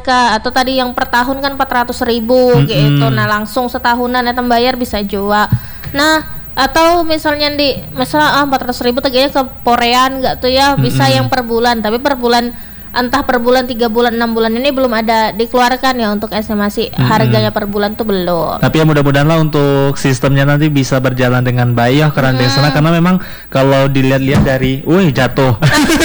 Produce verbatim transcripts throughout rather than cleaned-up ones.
mereka, atau tadi yang per tahun kan empat ratus ribu Mm-mm. gitu. Nah langsung setahunan eta bayar bisa juga. Nah atau misalnya di misalnya ah empat ratus ribu teganya ke porean nggak tuh ya, bisa Mm-mm. yang per bulan, tapi per bulan entah per bulan, tiga bulan, enam bulan ini belum ada dikeluarkan ya untuk estimasi Mm-mm. harganya per bulan tuh belum. Tapi ya mudah-mudahan lah untuk sistemnya nanti bisa berjalan dengan baik ya karena di sana, karena memang kalau dilihat-lihat dari, wih jatuh.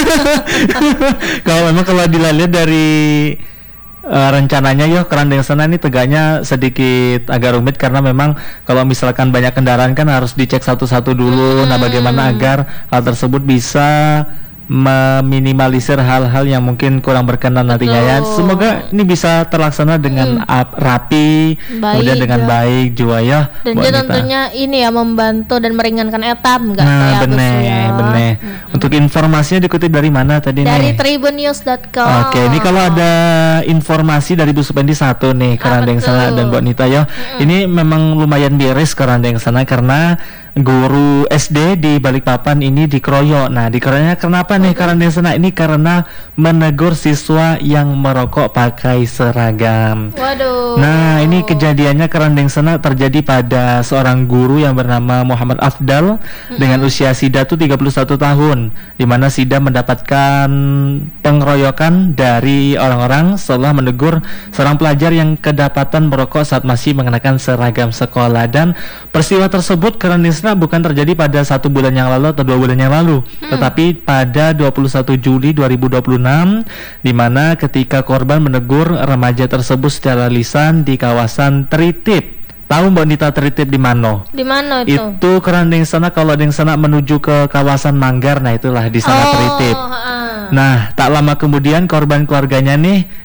Kalau memang kalau dilihat dari uh, rencananya ya karena di sana ini tegaknya sedikit agak rumit karena memang kalau misalkan banyak kendaraan kan harus dicek satu-satu dulu. Nah, bagaimana agar hal tersebut bisa meminimalisir hal-hal yang mungkin kurang berkenan nantinya ya. Semoga ini bisa terlaksana dengan ap- rapi, Baik, kemudian dengan ya. baik juga ya. Dan Bu dia Anita. tentunya ini ya membantu dan meringankan etam nggak Nah, kayak bener, Gus ya. bener. Untuk informasinya dikutip dari mana tadi Dari nih? tribunnews dot com. Oke, ini kalau ada informasi dari Bu Supendi satu nih, karena yang sana dan Bu Anita ya. Ini memang lumayan beres karena yang sana karena guru S D di Balikpapan ini dikeroyok. Nah, dikeroyoknya kenapa nih? Karena yang sana ini karena menegur siswa yang merokok pakai seragam. Waduh. Nah, ini kejadiannya karena yang sana terjadi pada seorang guru yang bernama Muhammad Afdal dengan usia Sida tuh tiga puluh satu tahun, di mana Sida mendapatkan pengeroyokan dari orang-orang setelah menegur seorang pelajar yang kedapatan merokok saat masih mengenakan seragam sekolah. Dan peristiwa tersebut karena bukan terjadi pada satu bulan yang lalu atau dua bulan yang lalu, hmm. tetapi pada dua puluh satu Juli dua ribu dua puluh enam, di mana ketika korban menegur remaja tersebut secara lisan di kawasan Tritip. Tahu Mbak Nita Tritip di mana? Di mana itu? Itu kerandeng sana, kalau ada yang sana menuju ke kawasan Manggar, nah itulah di sana oh, Tritip. Uh. Nah, tak lama kemudian korban keluarganya nih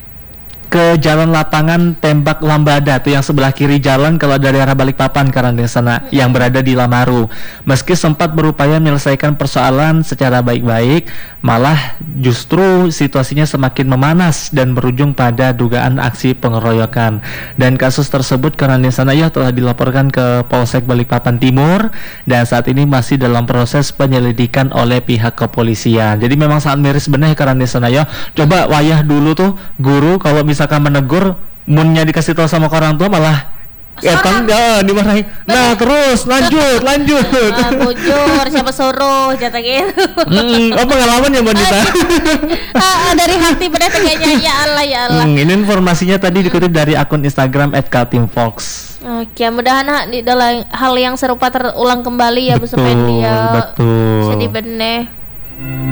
ke jalan lapangan Tembak Lambada tuh yang sebelah kiri jalan kalau dari arah Balikpapan karena di sana mm-hmm. yang berada di Lamaru. Meski sempat berupaya menyelesaikan persoalan secara baik-baik, malah justru situasinya semakin memanas dan berujung pada dugaan aksi pengeroyokan. Dan kasus tersebut karena di sana ya telah dilaporkan ke Polsek Balikpapan Timur dan saat ini masih dalam proses penyelidikan oleh pihak kepolisian. Jadi memang sangat miris benar karena di sana ya. Coba wayah dulu tuh guru kalau misalkan misalkan menegur, munnya dikasih tahu sama orang tua malah etang ya dimarahin. Nah terus lanjut lanjut. Ah, bujur siapa suruh jatuh gitu. Hmm, oh pengalaman ya Mbak Dita. ah, dari hati benar kayaknya ya Allah ya Allah. Hmm, ini informasinya tadi dikutip dari akun Instagram et kaltimfox. Oke, mudah-mudahan di dalam hal yang serupa terulang kembali ya Bu Supendi ya. Betul. Sedih bener.